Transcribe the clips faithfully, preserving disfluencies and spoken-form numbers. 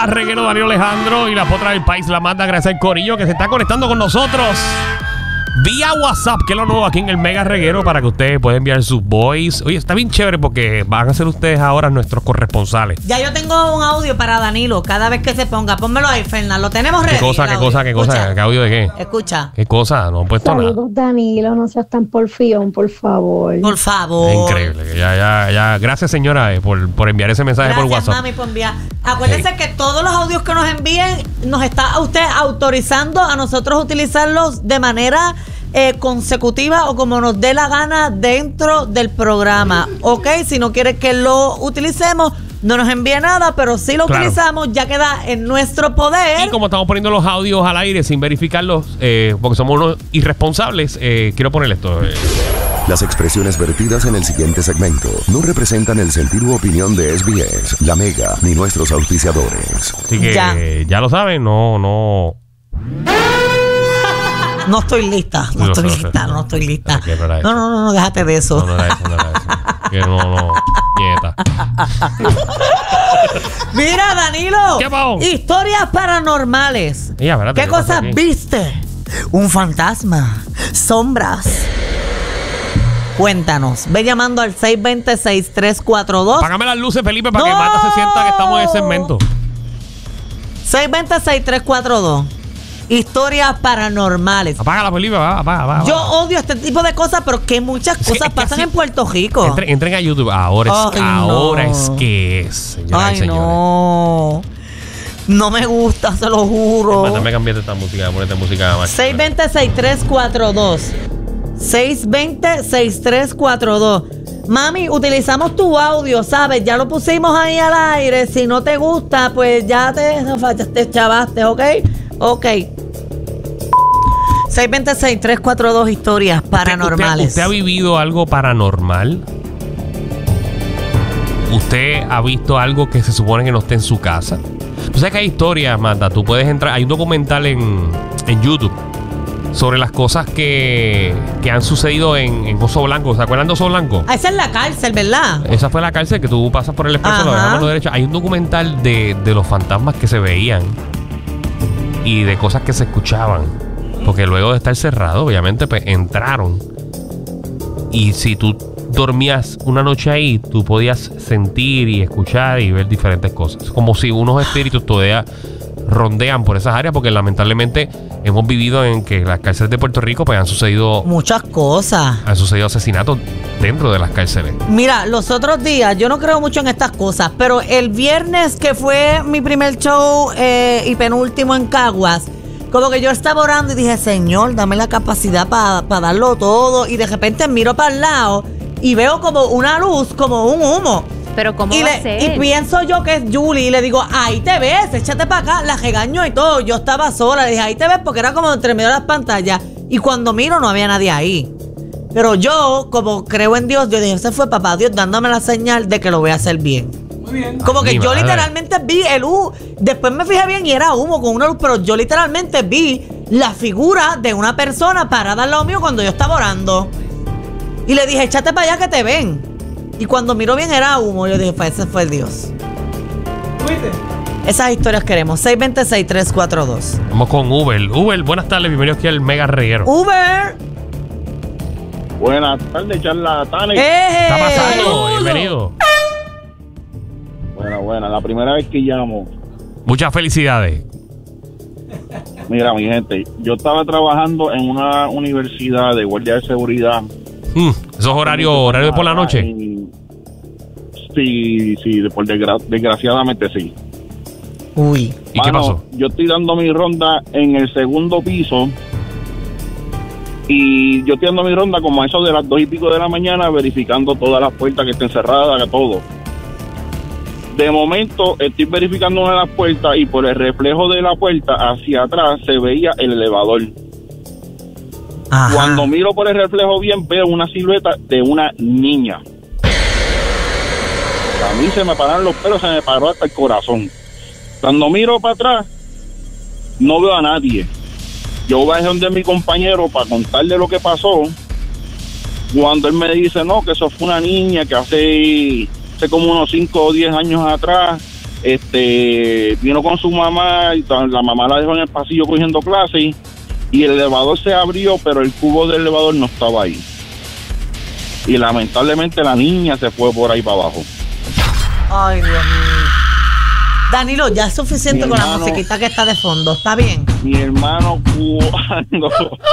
mega reguero Danilo Alejandro y la potra del país, la manda, gracias al corillo que se está conectando con nosotros vía WhatsApp, que es lo nuevo aquí en el mega reguero, para que ustedes puedan enviar sus voice. Oye, está bien chévere porque van a ser ustedes ahora nuestros corresponsales. Ya yo tengo un audio para Danilo cada vez que se ponga. Pónmelo ahí, Fernan. Lo tenemos ready. ¿Qué cosa, qué cosa, qué cosa? ¿Qué audio de qué? Escucha. ¿Qué cosa? No he puesto Saludos, nada. Danilo, no seas tan porfión, por favor. Por favor. Es increíble. Ya, ya, ya. Gracias, señora, eh, por, por enviar ese mensaje Gracias, por WhatsApp. mami, por enviar. Acuérdense Hey. que todos los audios que nos envíen nos está usted autorizando a nosotros utilizarlos de manera eh, consecutiva o como nos dé la gana dentro del programa. ¿Ok? Si no quiere que lo utilicemos, no nos envíe nada, pero si lo Claro. utilizamos, ya queda en nuestro poder. Y como estamos poniendo los audios al aire sin verificarlos, eh, porque somos unos irresponsables, eh, quiero poner esto. Eh. Las expresiones vertidas en el siguiente segmento no representan el sentir u opinión de S B S, La Mega, ni nuestros auspiciadores. Así que Ya. eh, ya lo saben, no, no. No estoy lista, no Lo estoy sé, lo sé. lista, no estoy lista. Ok, no era eso. No, no, no, no, déjate de eso. No, no era eso, no era eso. Que no, no. Nieta. Mira, Danilo. ¿Qué pasó? Historias paranormales. Ella, espérate, ¿Qué ¿qué pasa cosas aquí? viste? Un fantasma. Sombras. Cuéntanos. Ve llamando al seis dos cero, seis tres cuatro dos. Págame las luces, Felipe, para ¡No! que Marta se sienta que estamos en el segmento. seis dos cero, seis tres cuatro dos. Historias paranormales. Apágala, Felipe, va, apaga, apaga. Yo odio este tipo de cosas, pero que muchas Es que- cosas es que pasan así- en Puerto Rico. Entren, entren a YouTube. Ahora es, Ay, ahora no. es que es, señoras y Ay, señores. no. No me gusta, se lo juro. Mándame cambiar esta música, ponete música más. seis dos cero, seis tres cuatro dos. seis dos cero, seis tres cuatro dos. Mami, utilizamos tu audio, ¿sabes? Ya lo pusimos ahí al aire. Si no te gusta, pues ya te, te chavaste, ¿ok? Ok. seis dos cero, seis tres cuatro dos historias paranormales. ¿Usted, usted ha vivido algo paranormal? ¿Usted ha visto algo que se supone que no esté en su casa? Tú sabes que hay historias, Marta. Tú puedes entrar. Hay un documental en, en YouTube sobre las cosas que, que han sucedido en, en Oso Blanco. ¿Se acuerdan de Oso Blanco? Ah, esa es la cárcel, ¿verdad? Esa fue la cárcel que tú pasas por el expreso, Ajá. lo dejamos a mano derecha. Hay un documental de, de los fantasmas que se veían y de cosas que se escuchaban. Porque luego de estar cerrado, obviamente, pues entraron. Y si tú dormías una noche ahí, tú podías sentir y escuchar y ver diferentes cosas. Como si unos espíritus todavía rondean por esas áreas, porque lamentablemente hemos vivido en que las cárceles de Puerto Rico pues han sucedido Muchas cosas. han sucedido asesinatos dentro de las cárceles. Mira, los otros días, yo no creo mucho en estas cosas, pero el viernes que fue mi primer show eh, y penúltimo en Caguas, como que yo estaba orando y dije, Señor, dame la capacidad para pa darlo todo. Y de repente miro para el lado y veo como una luz, como un humo. Pero ¿cómo Y, va le- a ser? y pienso yo que es Julie y le digo, ahí te ves, échate para acá. La regaño y todo. Yo estaba sola, le dije, ahí te ves, porque era como entre medio de las pantallas. Y cuando miro no había nadie ahí. Pero yo, como creo en Dios, yo dije, ese fue papá Dios dándome la señal de que lo voy a hacer bien. Muy bien. Como Ay, que mi yo madre. literalmente vi el humo. Después me fijé bien y era humo con una luz, pero yo literalmente vi la figura de una persona parada al lado mío cuando yo estaba orando. Y le dije, échate para allá que te ven. Y cuando miró bien era humo. Yo dije, pues ese fue el Dios. Esas historias queremos. seis dos cero, seis tres cuatro dos. Vamos con Uber. Uber, buenas tardes, bienvenidos aquí al Mega Reguero. Uber. Buenas tardes, charlatanes. ¡Eh! ¿Qué está pasando? Bienvenido. Buena, buena. La primera vez que llamo. Muchas felicidades. Mira, mi gente, yo estaba trabajando en una universidad de guardia de seguridad. Mm, esos horarios, horarios de por la noche. Y- sí, sí, de por desgra- desgraciadamente sí. Uy. ¿Y qué Mano, pasó? Yo estoy dando mi ronda en el segundo piso. Y yo estoy dando mi ronda como a eso de las dos y pico de la mañana, verificando todas las puertas que estén cerradas, todo. De momento estoy verificando una de las puertas y por el reflejo de la puerta hacia atrás se veía el elevador. Ajá. Cuando miro por el reflejo bien veo una silueta de una niña. A mí se me pararon los pelos, se me paró hasta el corazón. Cuando miro para atrás no veo a nadie. Yo bajé donde mi compañero para contarle lo que pasó. Cuando él me dice, no, que eso fue una niña que hace, hace como unos cinco o diez años atrás este, vino con su mamá, y la mamá la dejó en el pasillo cogiendo clases, y el elevador se abrió, pero el cubo del elevador no estaba ahí. Y lamentablemente la niña se fue por ahí para abajo. Ay, Dios mío. Danilo, ya es suficiente Mi con hermano, la musiquita que está de fondo, ¿está bien? Mi hermano, cuando,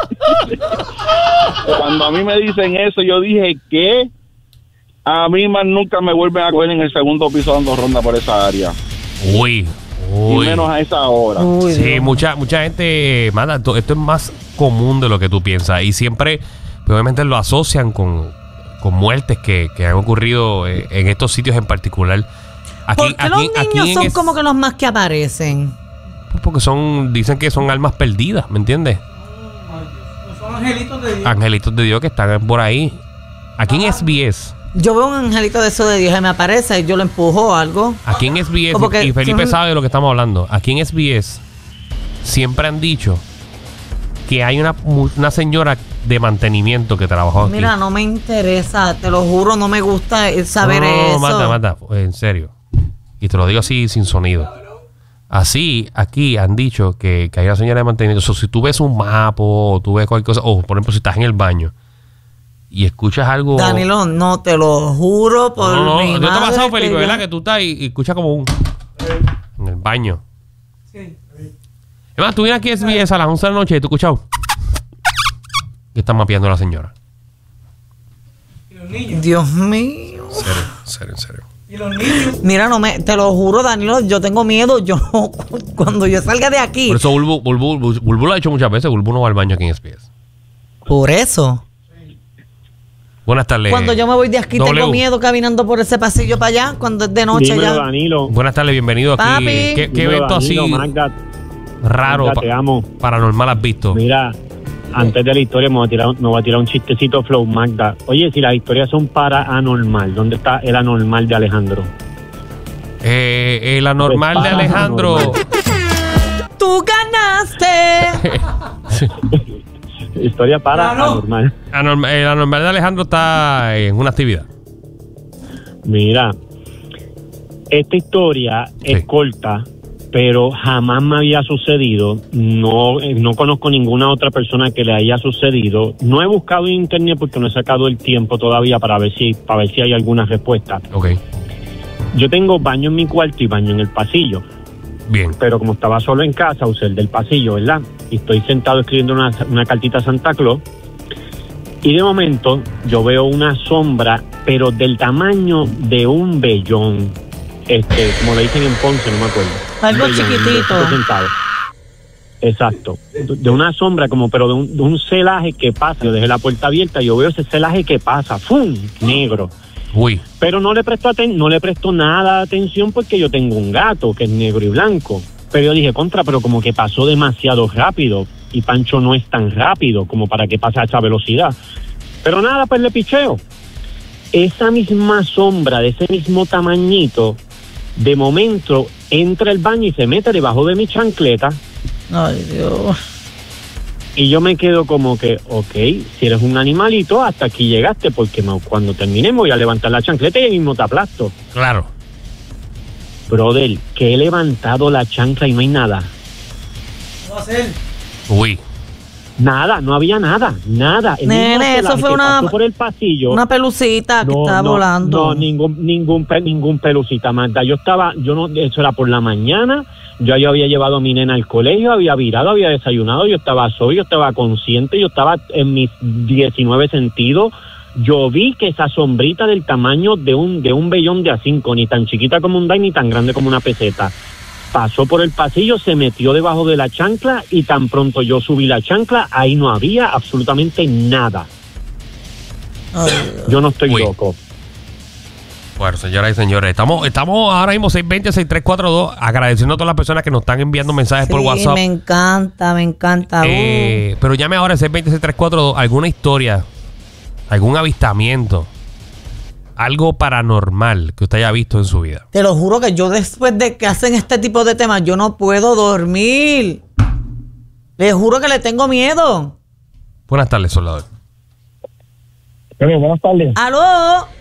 cuando a mí me dicen eso, yo dije que a mí más nunca me vuelven a coger en el segundo piso dando ronda por esa área. Uy, uy. Y menos a esa hora. Uy, Sí, Dios. mucha mucha gente, manda, esto, esto es más común de lo que tú piensas. Y siempre, pues, obviamente, lo asocian con, con muertes que, que han ocurrido eh, en estos sitios en particular. Aquí, ¿Por qué aquí, los niños aquí en son es- como que los más que aparecen? Porque son, dicen que son almas perdidas, ¿me entiendes? Son angelitos de Dios. Angelitos de Dios que están por ahí. Aquí en S B S, Yo veo un angelito de eso de Dios y me aparece y yo lo empujo o algo. aquí en S B S, Como que y Felipe son- sabe de lo que estamos hablando. Aquí en S B S siempre han dicho que hay una, una señora de mantenimiento que trabajó aquí. Mira, no me interesa, te lo juro, no me gusta eh, saber no, no, eso. manda, manda, en serio. Y te lo digo así sin sonido. Así, aquí han dicho que, que hay una señora de mantenimiento. O sea, si tú ves un mapa o tú ves cualquier cosa, o por ejemplo, si estás en el baño y escuchas algo. Danilo, no, te lo juro por no, no, mi no, ¿no te ha madre pasado, que Felipe, yo- verdad? Que tú estás y, y escuchas como un. En el baño. Sí. Es más, tú vienes aquí a S B S a las once de la noche y tú escuchas. Que están mapeando a la señora. Y los niños. Dios mío. En serio, en serio, en serio. Y los niños. Mira, no me, te lo juro, Danilo, yo tengo miedo. Yo, cuando yo salga de aquí. Por eso Bulbu, Bulbu, Bulbu, Bulbu lo ha hecho muchas veces. Bulbu no va al baño aquí en S B S. Por eso. Buenas tardes. Cuando yo me voy de aquí, W. tengo miedo caminando por ese pasillo para allá, cuando es de noche Dímelo, ya. Danilo. Buenas tardes, bienvenido aquí. Papi. ¿Qué, qué Dímelo, evento Danilo, así Magda, raro, Magda, te pa- amo. paranormal has visto? Mira, antes de la historia me voy a tirar, me voy a tirar un chistecito flow, Magda. Oye, si las historias son para anormal, ¿dónde está el anormal de Alejandro? Eh, el anormal de Para Alejandro. anormal. ¡Tú ganaste! Historia para Claro. anormal. Anorma- el anormal de Alejandro está en una actividad. Mira, esta historia es Sí. corta, pero jamás me había sucedido. No, eh, no conozco ninguna otra persona que le haya sucedido. No he buscado en internet porque no he sacado el tiempo todavía para ver si, para ver si hay alguna respuesta. Ok, Yo tengo baño en mi cuarto y baño en el pasillo, bien. pero como estaba solo en casa, usé el del pasillo, ¿verdad? Y estoy sentado escribiendo una, una cartita a Santa Claus, y de momento yo veo una sombra, pero del tamaño de un vellón, este, como le dicen en Ponce, no me acuerdo. Algo Un vellón, chiquitito. yo estoy sentado. Exacto, de una sombra como, pero de un, de un celaje que pasa. Yo dejé la puerta abierta, yo veo ese celaje que pasa, ¡fum! Negro. Uy, Pero no le presto aten no le presto nada de atención porque yo tengo un gato que es negro y blanco. Pero yo dije, contra, pero como que pasó demasiado rápido. Y Pancho no es tan rápido como para que pase a esa velocidad. Pero nada, pues le picheo. Esa misma sombra de ese mismo tamañito, de momento entra al baño y se mete debajo de mi chancleta. Ay, Dios. Y yo me quedo como que, ok, si eres un animalito, hasta aquí llegaste, porque me- cuando termine me voy a levantar la chancleta y ahí mismo te aplasto. claro. Brother, que he levantado la chancla y no hay nada. ¿Qué va a hacer? Uy, Nada, no había nada, nada. El Nene, mismo eso celaje fue que una- pasó por el pasillo. Una pelucita que No, estaba no, volando. No, ningún, ningún, pe- ningún pelucita, Magda. Yo estaba, yo no, eso era por la mañana. Yo, yo había llevado a mi nena al colegio, había virado, había desayunado, yo estaba solo, yo estaba consciente, yo estaba en mis diecinueve sentidos. Yo vi que esa sombrita del tamaño de un, de un vellón de A cinco, ni tan chiquita como un dai, ni tan grande como una peseta, pasó por el pasillo, se metió debajo de la chancla y tan pronto yo subí la chancla, ahí no había absolutamente nada. Ay, Dios. Yo no estoy Uy. loco. bueno, señoras y señores, estamos, estamos ahora mismo seis dos cero, seis tres cuatro dos, agradeciendo a todas las personas que nos están enviando mensajes por Sí, WhatsApp. me encanta, me encanta. Uh. Eh, pero llame ahora al seis dos cero, seis tres cuatro dos, alguna historia, algún avistamiento, algo paranormal que usted haya visto en su vida. Te lo juro que yo después de que hacen este tipo de temas, yo no puedo dormir. Les juro que le tengo miedo. Buenas tardes, soldador. Buenas tardes. ¡Aló!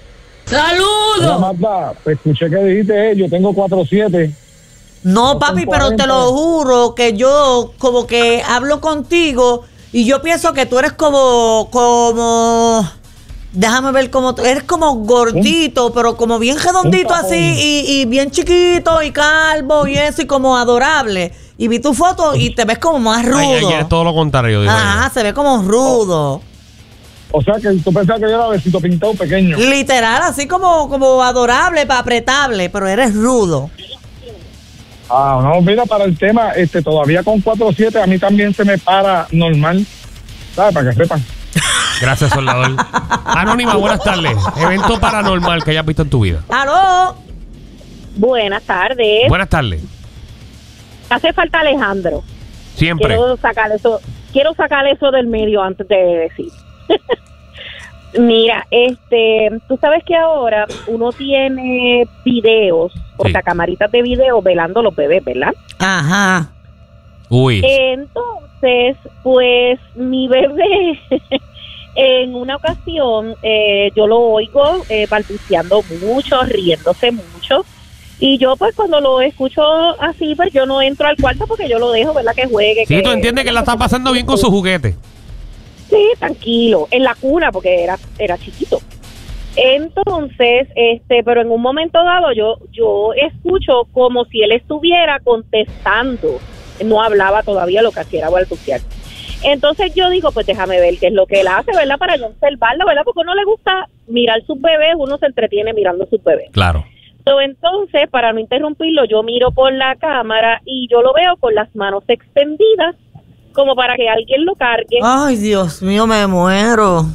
Hola, ¡Saludos! Magda, pues escuché que dijiste, eh, yo tengo cuatro siete. No, No papi, son pero te cuarenta. lo juro que yo como que hablo contigo y yo pienso que tú eres como, como, déjame ver cómo, tú- eres como gordito, pero como bien redondito Un así y, y bien chiquito y calvo y eso y como adorable. Y vi tu foto y te ves como más Ay, ay, rudo. es todo lo contrario, digo Ajá, se ve como rudo. O sea que tú pensabas que yo era besito pintado pequeño. Literal, así como, como adorable, pa- apretable, pero eres rudo. Ah, no, mira, para el tema, este, todavía con cuatro siete a mí también se me para normal. ¿Sabes? Para que sepan. yo. Gracias, soldador. Anónima, buenas tardes. Evento paranormal que hayas visto en tu vida. ¡Aló! Buenas tardes. Buenas tardes. Hace falta Alejandro. Siempre. Quiero sacar eso, quiero sacar eso del medio antes de decir. Mira, este, tú sabes que ahora uno tiene videos, o Sí. sea, camaritas de video velando los bebés, ¿verdad? Ajá. Uy. Entonces, pues mi bebé, en una ocasión, eh, yo lo oigo eh, balbuceando mucho, riéndose mucho. Y yo, pues, cuando lo escucho así, pues yo no entro al cuarto porque yo lo dejo, ¿verdad? Que juegue. Sí, que, tú entiendes que la está pasando bien con su juguete. Sí, tranquilo, en la cuna porque era era chiquito. Entonces, este, pero en un momento dado yo yo escucho como si él estuviera contestando, no hablaba todavía, lo que hacía era balbucear. Entonces yo digo, pues déjame ver qué es lo que él hace, ¿verdad? Para yo observarlo, ¿verdad? Porque a uno le gusta mirar sus bebés, uno se entretiene mirando sus bebés. Claro. So, entonces, para no interrumpirlo, yo miro por la cámara y yo lo veo con las manos extendidas, como para que alguien lo cargue. Ay, Dios mío, me muero.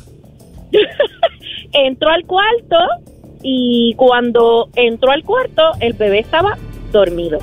Entró al cuarto y cuando entró al cuarto, el bebé estaba dormido.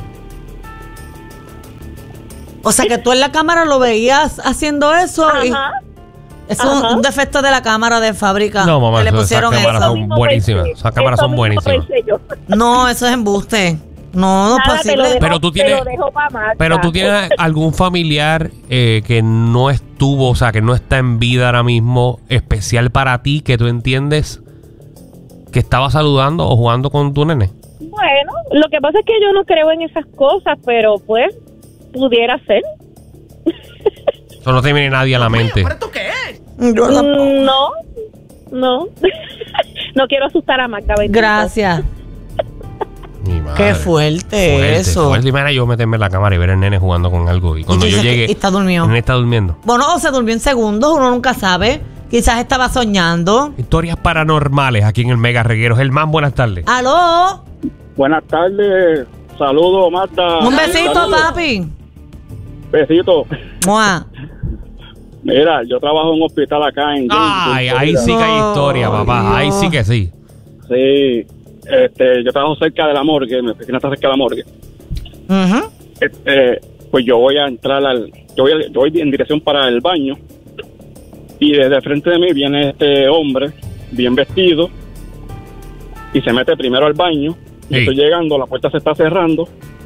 O sea que tú en la cámara lo veías haciendo eso. Y Ajá. es un, Ajá. un defecto de la cámara de fábrica. No, mamá, que le eso- pusieron esas cámaras eso. son buenísimas. Esas cámaras Eso son mismo buenísimas. pensé yo. No, eso es embuste. No, no es Nada, te lo posible. dejo- Pero tú te tienes- lo dejo pa' Magda. Pero tú tienes algún familiar eh, que no estuvo, o sea, que no está en vida ahora mismo, especial para ti, que tú entiendes que estaba saludando o jugando con tu nene. Bueno, lo que pasa es que yo no creo en esas cosas, pero pues pudiera ser. Eso no te viene nadie a la mente. Yo tampoco. Mm, No, no. No quiero asustar a Magda. bendito. Gracias. Mi madre. Qué fuerte, Fuerte, eso. fuerte. Imagina yo meterme en la cámara y ver al nene jugando con algo. Y cuando tú yo dices que llegue, está durmiendo. el nene está durmiendo. Bueno, o se durmió en segundos, uno nunca sabe. Quizás estaba soñando. Historias paranormales aquí en el Mega Reguero. Germán, buenas tardes. ¡Aló! Buenas tardes. Saludos, Marta. Un besito, Saludos. papi. Besito. Mua. Mira, yo trabajo en un hospital acá en... Ay, en ahí Florida. sí que hay historia, papá. Dios. Ahí sí que sí. Sí. Este, yo trabajo cerca de la morgue, mi oficina está cerca de la morgue. Ujú. Este, pues yo voy a entrar al... Yo voy, a- yo voy en dirección para el baño y desde frente de mí viene este hombre bien vestido y se mete primero al baño. Y Sí. estoy llegando, la puerta se está cerrando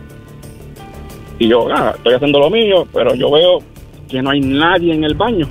y yo ah, estoy haciendo lo mío, pero yo veo que no hay nadie en el baño.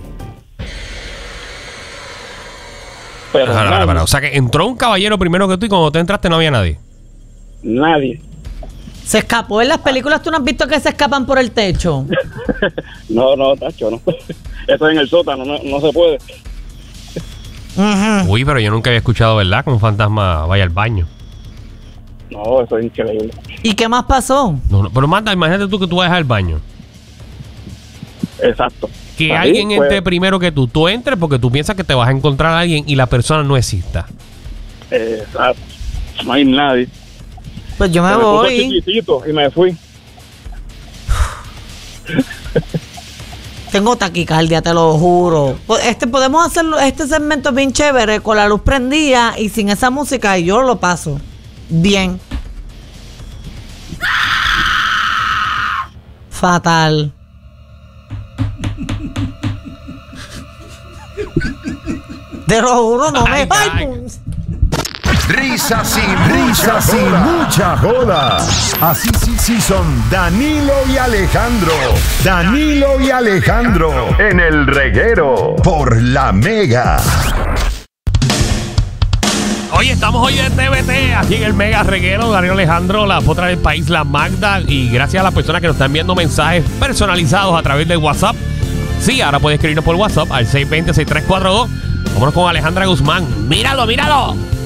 Pero Para, para, nadie, para. O sea que entró un caballero primero que tú y cuando tú entraste no había nadie. nadie. Se escapó. En las películas tú no has visto que se escapan por el techo. No, no, tacho, no. Eso es en el sótano, no, no se puede. Ujú. Uy, pero yo nunca había escuchado, ¿verdad? Que un fantasma vaya al baño. No, eso es increíble. ¿Y qué más pasó? No, no, pero manda, imagínate tú que tú vayas al baño. Exacto. Que Ahí, alguien pues, entre primero que tú. Tú entres porque tú piensas que te vas a encontrar a alguien y la persona no exista. Exacto. No hay nadie. Pues yo me Se me puso voy. chiquitito y me fui. Tengo taquicardia, te lo juro. Pues, Este, podemos hacer este segmento bien chévere con la luz prendida y sin esa música y yo lo paso bien. Fatal. Te lo juro, no me... Ay, ¡Ay, ay. pum! Risas y risas y mucha joda. Así sí, sí son Danilo y Alejandro. Danilo y Alejandro en el reguero por la Mega. Oye, estamos hoy en T V T, aquí en el Mega Reguero. Danilo Alejandro, la potra del país, la Magda. Y gracias a las personas que nos están enviando mensajes personalizados a través del WhatsApp. Sí, ahora puedes escribirnos por WhatsApp al seis dos cero, seis tres cuatro dos. Vámonos con Alejandra Guzmán. ¡Míralo, míralo!